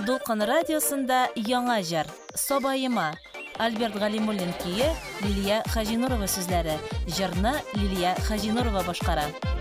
Дулкын радиосында яңа җыр «Собаема». Альберт Галимуллин көе, Лилия Хаҗинурова сүзләре. Җырны Лилия Хаҗинурова башкара.